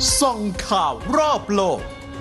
ส่องข่าวรอบโลก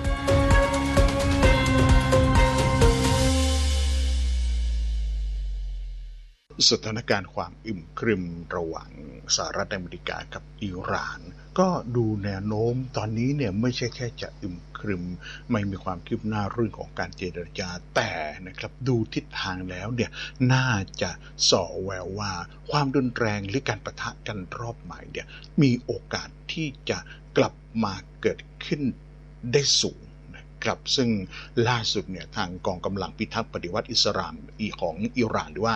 สถานการณ์ความอึมครึมระหว่างสหรัฐอเมริกากับอิหร่านก็ดูแนวโน้มตอนนี้เนี่ยไม่ใช่แค่จะอึมครึมไม่มีความคืบหน้าเรื่องของการเจรจาแต่นะครับดูทิศทางแล้วเนี่ยน่าจะส่อแววว่าความรุนแรงหรือการปะทะกันรอบใหม่เนี่ยมีโอกาสที่จะกลับมาเกิดขึ้นได้สูงครับซึ่งล่าสุดเนี่ยทางกองกำลังพิทักษ์ปฏิวัติอิสลามของอิหร่านหรือว่า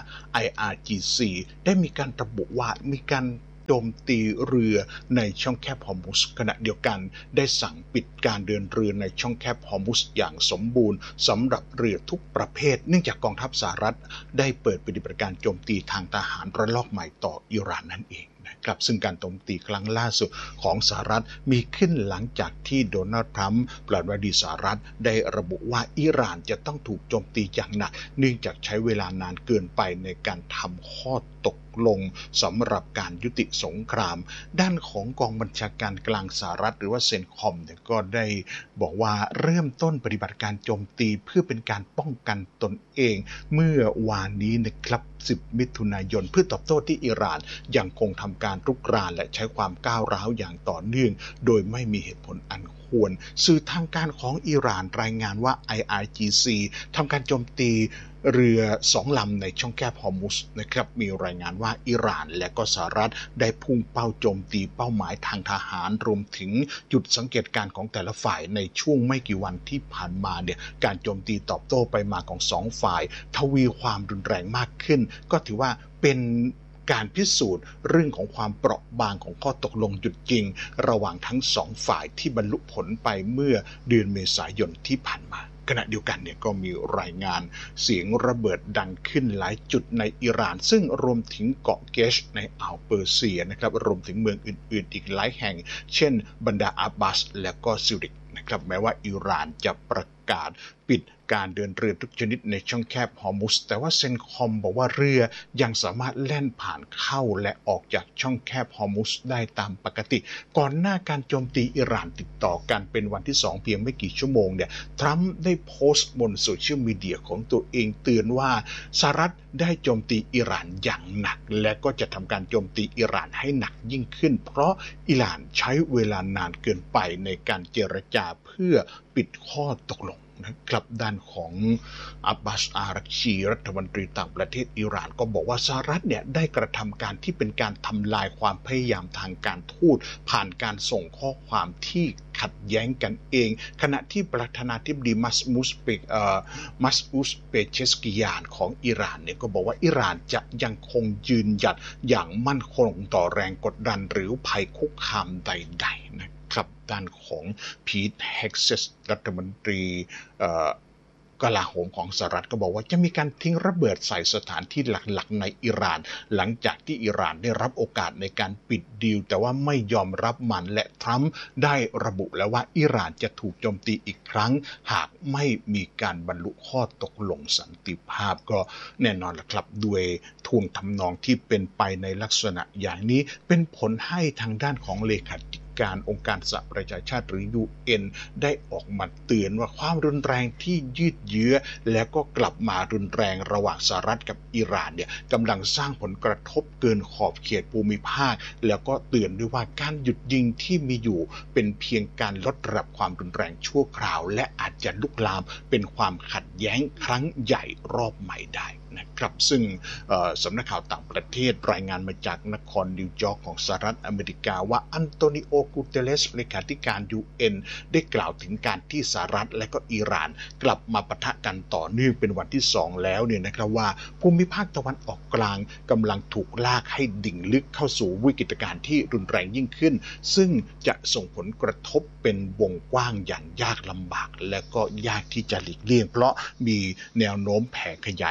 IRGC ได้มีการระบุว่ามีการโจมตีเรือในช่องแคบฮอร์มุซขณะเดียวกันได้สั่งปิดการเดินเรือในช่องแคบฮอร์มุซอย่างสมบูรณ์สำหรับเรือทุกประเภทเนื่องจากกองทัพสหรัฐได้เปิดปฏิบัติการโจมตีทางทหารระลอกใหม่ต่ออิหร่านนั่นเองครับซึ่งการโจมตีครั้งล่าสุดของสหรัฐมีขึ้นหลังจากที่โดนัลด์ทรัมป์ประธานาธิบดีสหรัฐได้ระบุว่าอิหร่านจะต้องถูกโจมตีอย่างหนักเนื่องจากใช้เวลานานเกินไปในการทำข้อตกลงสำหรับการยุติสงครามด้านของกองบัญชาการกลางสหรัฐหรือว่าเซนคอมเนี่ยก็ได้บอกว่าเริ่มต้นปฏิบัติการโจมตีเพื่อเป็นการป้องกันตนเองเมื่อวานนี้นะครับ10 มิถุนายนเพื่อตอบโต้ที่อิหร่านยังคงทำการรุกรานและใช้ความก้าวร้าวอย่างต่อเนื่องโดยไม่มีเหตุผลอันควรสื่อทางการของอิหร่านรายงานว่า IRGC ทำการโจมตีเรือ2 ลำในช่องแคบฮอร์มุซนะครับมีรายงานว่าอิหร่านและก็สหรัฐได้พุ่งเป้าโจมตีเป้าหมายทางทหารรวมถึงจุดสังเกตการณ์ของแต่ละฝ่ายในช่วงไม่กี่วันที่ผ่านมาเนี่ยการโจมตีตอบโต้ไปมาของ2 ฝ่ายทวีความรุนแรงมากขึ้นก็ถือว่าเป็นการพิสูจน์เรื่องของความเปราะบางของข้อตกลงหยุดยิงระหว่างทั้ง2 ฝ่ายที่บรรลุผลไปเมื่อเดือนเมษายนที่ผ่านมาขณะเดียวกันเนี่ยก็มีรายงานเสียงระเบิดดังขึ้นหลายจุดในอิหร่านซึ่งรวมถึงเกาะเกชในอ่าวเปอร์เซียนะครับรวมถึงเมืองอื่นๆอีกหลายแห่งเช่นบันดาอับบาสและก็ซิริกนะครับแม้ว่าอิหร่านจะประกาศปิดการเดินเรือทุกชนิดในช่องแคบฮอร์มุซแต่ว่าเซนคอมบอกว่าเรือยังสามารถแล่นผ่านเข้าและออกจากช่องแคบฮอร์มุซได้ตามปกติก่อนหน้าการโจมตีอิหร่านติดต่อกันเป็นวันที่2เพียงไม่กี่ชั่วโมงเนี่ยทรัมป์ได้โพสต์บนโซเชียลมีเดียของตัวเองเตือนว่าสหรัฐได้โจมตีอิหร่านอย่างหนักและก็จะทำการโจมตีอิหร่านให้หนักยิ่งขึ้นเพราะอิหร่านใช้เวลานานเกินไปในการเจรจาเพื่อปิดข้อตกลงนะครับด้านของอับบาสอารักชีรัฐมนตรีต่างประเทศอิหร่านก็บอกว่าสหรัฐเนี่ยได้กระทำการที่เป็นการทำลายความพยายามทางการทูตผ่านการส่งข้อความที่ขัดแย้งกันเองขณะที่ประธานาธิบดีมัสอุสเปเชสกิยานของอิหร่านเนี่ยก็บอกว่าอิหร่านจะยังคงยืนหยัดอย่างมั่นคงต่อแรงกดดันหรือภัยคุกคามใดๆนะครับด้านของพีทเฮกเซสรัฐมนตรีกลาโหมของสหรัฐก็บอกว่าจะมีการทิ้งระเบิดใส่สถานที่หลักๆในอิหร่านหลังจากที่อิหร่านได้รับโอกาสในการปิดดีลแต่ว่าไม่ยอมรับมันและทรัมป์ได้ระบุแล้วว่าอิหร่านจะถูกโจมตีอีกครั้งหากไม่มีการบรรลุข้อตกลงสันติภาพก็แน่นอนละครับด้วยท่วงทำนองที่เป็นไปในลักษณะอย่างนี้เป็นผลให้ทางด้านของเลขาธิการองค์การสหประชาชาติหรือ UN ได้ออกมาเตือนว่าความรุนแรงที่ยืดเยื้อและก็กลับมารุนแรงระหว่างสหรัฐกับอิหร่านเนี่ยกำลังสร้างผลกระทบเกินขอบเขตภูมิภาคแล้วก็เตือนด้วยว่าการหยุดยิงที่มีอยู่เป็นเพียงการลดระดับความรุนแรงชั่วคราวและอาจจะลุกลามเป็นความขัดแย้งครั้งใหญ่รอบใหม่ได้นะครับซึ่งสำนักข่าวต่างประเทศรายงานมาจากนครนิวยอร์กของสหรัฐอเมริกาว่าอันโตนิโอ กูเตเลสเลขาธิการ UN ได้กล่าวถึงการที่สหรัฐและก็อิหร่านกลับมาปะทะกันต่อเนื่องเป็นวันที่2แล้วเนี่ยนะครับว่าภูมิภาคตะวันออกกลางกำลังถูกลากให้ดิ่งลึกเข้าสู่วิกฤตการณ์ที่รุนแรงยิ่งขึ้นซึ่งจะส่งผลกระทบเป็นวงกว้างอย่างยากลำบากและก็ยากที่จะหลีกเลี่ยงเพราะมีแนวโน้มแผ่ขยายออกไป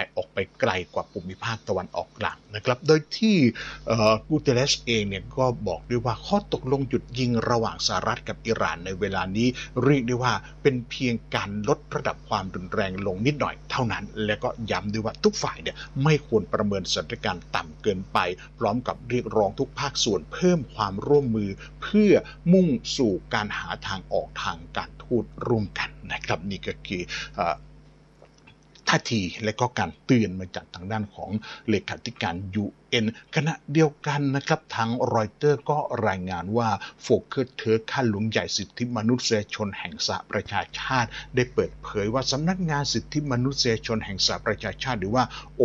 ไกลกว่าภูมิภาคตะวันออกกลางนะครับโดยที่กูเตเรสเองเนี่ยก็บอกด้วยว่าข้อตกลงหยุดยิงระหว่างสหรัฐกับอิหร่านในเวลานี้เรียกได้ว่าเป็นเพียงการลดระดับความรุนแรงลงนิดหน่อยเท่านั้นและก็ย้ำด้วยว่าทุกฝ่ายเนี่ยไม่ควรประเมินสถานการณ์ต่ำเกินไปพร้อมกับเรียกร้องทุกภาคส่วนเพิ่มความร่วมมือเพื่อมุ่งสู่การหาทางออกทางการทูตร่วมกันนะครับนี่ก็คือท่าทีและก็การเตือนมาจากทางด้านของเลขาธิการ UN ขณะเดียวกันนะครับทางรอยเตอร์ก็รายงานว่าโฟเกอร์เทิร์กข้าหลวงใหญ่สิทธิมนุษยชนแห่งสหประชาชาติได้เปิดเผยว่าสำนักงานสิทธิมนุษยชนแห่งสหประชาชาติหรือว่า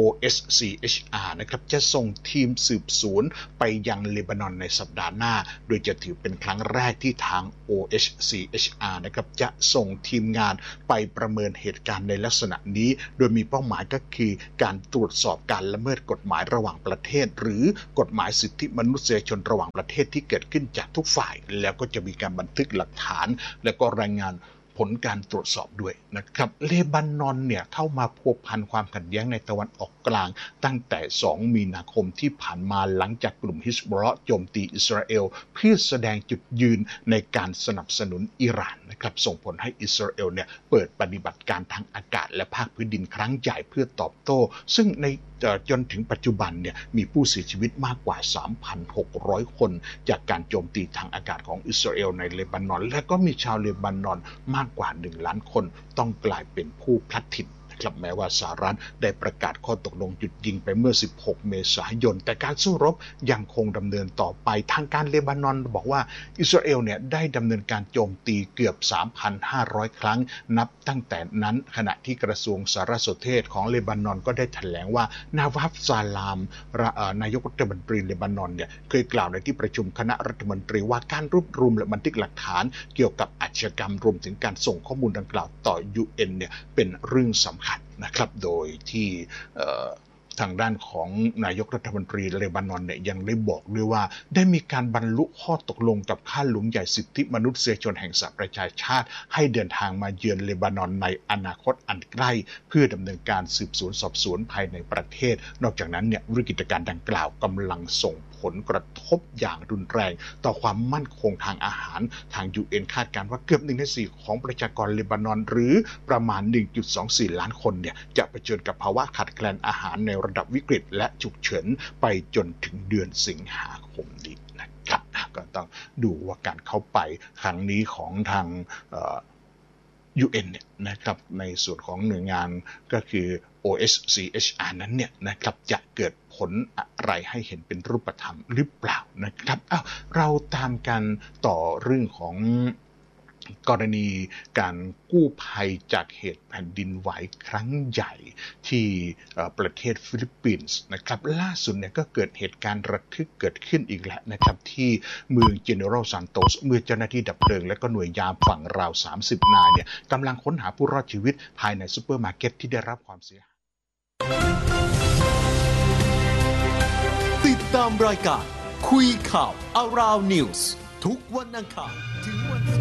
OSCHR นะครับจะส่งทีมสืบสวนไปยังเลบานอนในสัปดาห์หน้าโดยจะถือเป็นครั้งแรกที่ทาง OSCHR นะครับจะส่งทีมงานไปประเมินเหตุการณ์ในลักษณะนี้โดยมีเป้าหมายก็คือการตรวจสอบการละเมิดกฎหมายระหว่างประเทศหรือกฎหมายสิทธิมนุษยชนระหว่างประเทศที่เกิดขึ้นจากทุกฝ่ายแล้วก็จะมีการบันทึกหลักฐานและก็รายงานผลการตรวจสอบด้วยนะครับเลบานอนเนี่ยเข้ามาพัวพันความขัดแย้งในตะวันออกกลางตั้งแต่2มีนาคมที่ผ่านมาหลังจากกลุ่มฮิซบอลเลาะห์โจมตีอิสราเอลเพื่อแสดงจุดยืนในการสนับสนุนอิหร่านนะครับส่งผลให้อิสราเอลเนี่ยเปิดปฏิบัติการทางอากาศและภาคพื้นดินครั้งใหญ่เพื่อตอบโต้ซึ่งในจนถึงปัจจุบันเนี่ยมีผู้เสียชีวิตมากกว่า 3,600 คนจากการโจมตีทางอากาศของอิสราเอลในเลบานอนและก็มีชาวเลบานอนมากกว่า1 ล้านคนต้องกลายเป็นผู้พลัดถิ่นนะครับแม้ว่าสหรัฐได้ประกาศข้อตกลงหยุดยิงไปเมื่อ16เมษายนแต่การสู้รบยังคงดำเนินต่อไปทางการเลบานอนบอกว่าอิสราเอลเนี่ยได้ดำเนินการโจมตีเกือบ 3,500 ครั้งนับตั้งแต่นั้นขณะที่กระทรวงสารสนเทศของเลบานอนก็ได้แถลงว่านาวาฟซาลามนายกรัฐมนตรีเลบานอนเนี่ยเคยกล่าวในที่ประชุมคณะรัฐมนตรีว่าการรวบรวมและบันทึกหลักฐานเกี่ยวกับอาชญากรรมรวมถึงการส่งข้อมูลดังกล่าวต่อ UN เนี่ยเป็นเรื่องสำคัญนะครับโดยที่ทางด้านของนายกรัฐมนตรีเลบานอนเนี่ยยังได้บอกด้วยว่าได้มีการบรรลุข้อตกลงกับข้าหลวงใหญ่สิทธิมนุษยชนแห่งสหประชาชาติให้เดินทางมาเยือนเลบานอนในอนาคตอันใกล้เพื่อดำเนินการสืบสวนสอบสวนภายในประเทศนอกจากนั้นเนี่ยวิกฤตการณ์ดังกล่าวกำลังส่งผลกระทบอย่างรุนแรงต่อความมั่นคงทางอาหารทาง UN คาดการณ์ว่าเกือบ1 ใน 4ของประชากรเลบานอนหรือประมาณ 1.24 ล้านคนเนี่ยจะเผชิญกับภาวะขาดแคลนอาหารในระดับวิกฤตและฉุกเฉินไปจนถึงเดือนสิงหาคมนี้นะครับก็ต้องดูว่าการเข้าไปครั้งนี้ของทางUN เนี่ยนะครับในส่วนของหน่วยงานก็คือ OSCHR นั้นเนี่ยนะครับจะเกิดผลอะไรให้เห็นเป็นรูปธรรมหรือเปล่านะครับเราตามกันต่อเรื่องของกรณีการกู้ภัยจากเหตุแผ่นดินไหวครั้งใหญ่ที่ประเทศฟิลิปปินส์นะครับล่าสุดเนี่ยก็เกิดเหตุการณ์ระทึกเกิดขึ้นอีกแล้วนะครับที่เมืองเจเนอรัลซานโตสเมื่อเจ้าหน้าที่ดับเพลิงและก็หน่วยยามฝั่งราว30 นายเนี่ยกำลังค้นหาผู้รอดชีวิตภายในซูเปอร์มาร์เก็ตที่ได้รับความเสียหายติดตามรายการคุยข่าว Around News ทุกวันอังคารถึง